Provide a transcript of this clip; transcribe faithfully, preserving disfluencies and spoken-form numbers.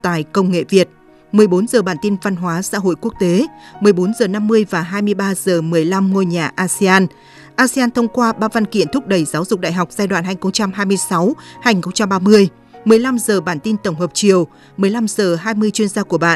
tài công nghệ Việt. mười bốn giờ bản tin văn hóa xã hội quốc tế, mười bốn giờ năm mươi và hai mươi ba giờ mười lăm ngôi nhà a sê an. a sê an thông qua ba văn kiện thúc đẩy giáo dục đại học giai đoạn hai nghìn không trăm hai mươi sáu đến hai nghìn không trăm ba mươi. mười lăm giờ bản tin tổng hợp chiều, mười lăm giờ hai mươi chuyên gia của bạn.